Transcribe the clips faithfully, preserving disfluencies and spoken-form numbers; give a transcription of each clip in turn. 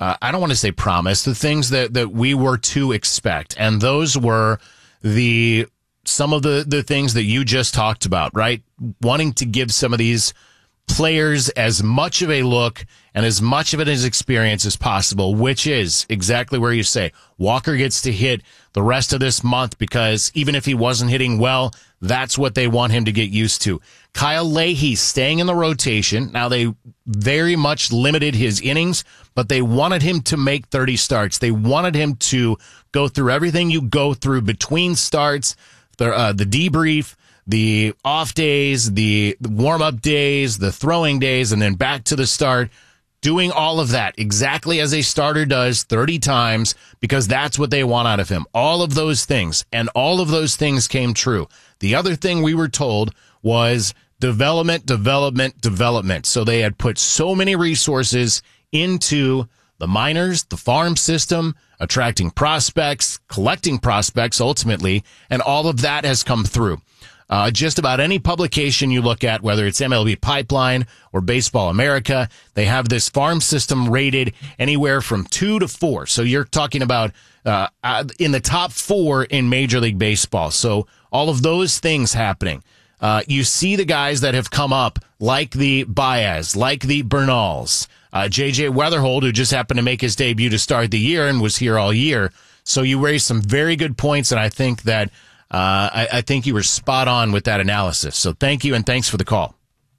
uh, I don't want to say promise, the things that, that we were to expect. And those were the some of the, the things that you just talked about, right? Wanting to give some of these players as much of a look and as much of it as experience as possible, which is exactly where you say Walker gets to hit the rest of this month because even if he wasn't hitting well, that's what they want him to get used to. Kyle Leahy staying in the rotation. Now, they very much limited his innings, but they wanted him to make thirty starts. They wanted him to go through everything you go through between starts, the, uh, the debrief, the off days, the warm-up days, the throwing days, and then back to the start, doing all of that exactly as a starter does thirty times because that's what they want out of him. All of those things, and all of those things came true. The other thing we were told was development, development, development. So they had put so many resources into the minors, the farm system, attracting prospects, collecting prospects ultimately, and all of that has come through. Uh, just about any publication you look at, whether it's M L B Pipeline or Baseball America, they have this farm system rated anywhere from two to four. So you're talking about uh, in the top four in Major League Baseball. So all of those things happening. Uh, you see the guys that have come up, like the Baez, like the Bernals, uh, J J Weatherhold, who just happened to make his debut to start the year and was here all year. So you raised some very good points, and I think that Uh, I, I think you were spot on with that analysis. So thank you, and thanks for the call.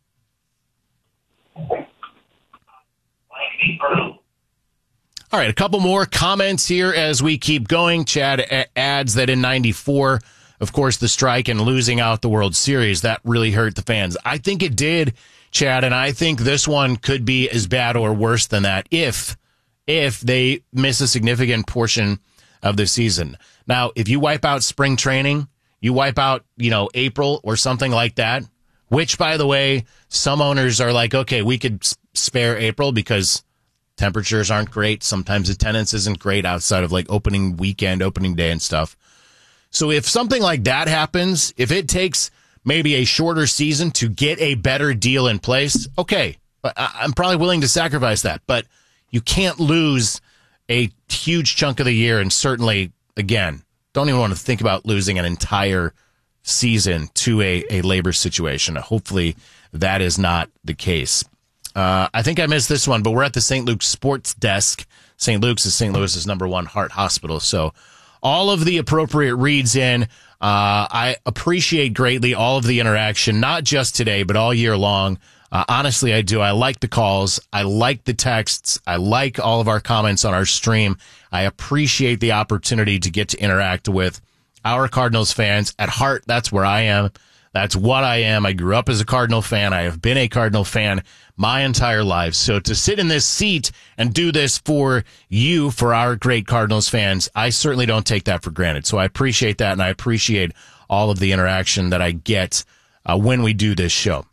All right, a couple more comments here as we keep going. Chad a- adds that in ninety-four, of course, the strike and losing out the World Series, that really hurt the fans. I think it did, Chad, and I think this one could be as bad or worse than that if, if they miss a significant portion of the season. Now, if you wipe out spring training, you wipe out, you know, April or something like that, which, by the way, some owners are like, okay, we could spare April because temperatures aren't great. Sometimes attendance isn't great outside of like opening weekend, opening day and stuff. So if something like that happens, if it takes maybe a shorter season to get a better deal in place, okay, I'm probably willing to sacrifice that. But you can't lose a huge chunk of the year, and certainly, again, don't even want to think about losing an entire season to a, a labor situation. Hopefully that is not the case. Uh, I think I missed this one, but we're at the Saint Luke's Sports Desk. Saint Luke's is Saint Louis's number one heart hospital. So all of the appropriate reads in. Uh, I appreciate greatly all of the interaction, not just today, but all year long. Uh, honestly, I do. I like the calls. I like the texts. I like all of our comments on our stream. I appreciate the opportunity to get to interact with our Cardinals fans. At heart, that's where I am. That's what I am. I grew up as a Cardinal fan. I have been a Cardinal fan my entire life. So to sit in this seat and do this for you, for our great Cardinals fans, I certainly don't take that for granted. So I appreciate that, and I appreciate all of the interaction that I get uh, when we do this show.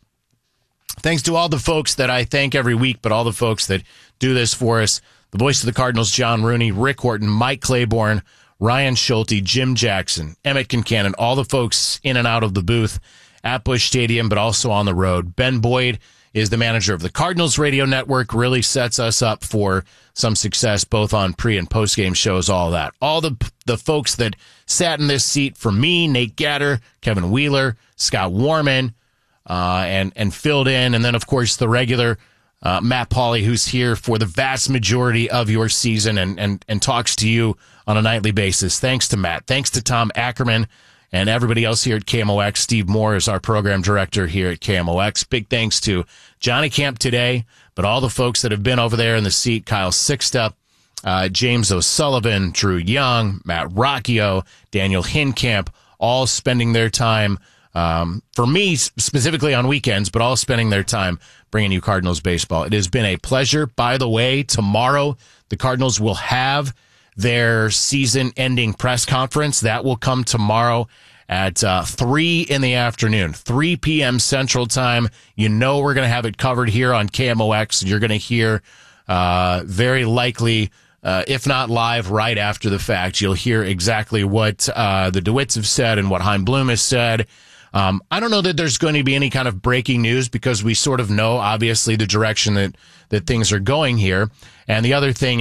Thanks to all the folks that I thank every week, but all the folks that do this for us. The voice of the Cardinals, John Rooney, Rick Horton, Mike Claiborne, Ryan Schulte, Jim Jackson, Emmett Kincannon, all the folks in and out of the booth at Busch Stadium, but also on the road. Ben Boyd is the manager of the Cardinals Radio Network, really sets us up for some success both on pre- and post-game shows, all that. All the the folks that sat in this seat for me, Nate Gatter, Kevin Wheeler, Scott Warman, Uh, and, and filled in. And then, of course, the regular uh, Matt Pauley, who's here for the vast majority of your season and, and, and talks to you on a nightly basis. Thanks to Matt. Thanks to Tom Ackerman and everybody else here at K M O X. Steve Moore is our program director here at K M O X. Big thanks to Johnny Camp today, but all the folks that have been over there in the seat, Kyle Sixta, uh, James O'Sullivan, Drew Young, Matt Rocchio, Daniel Hinkamp, all spending their time Um, for me, specifically on weekends, but all spending their time bringing you Cardinals baseball. It has been a pleasure. By the way, tomorrow, the Cardinals will have their season-ending press conference. That will come tomorrow at uh, three in the afternoon, three p.m. Central Time. You know we're going to have it covered here on K M O X. You're going to hear uh, very likely, uh, if not live, right after the fact, you'll hear exactly what uh, the DeWitts have said and what Chaim Bloom has said. Um, I don't know that there's going to be any kind of breaking news because we sort of know, obviously, the direction that, that things are going here. And the other thing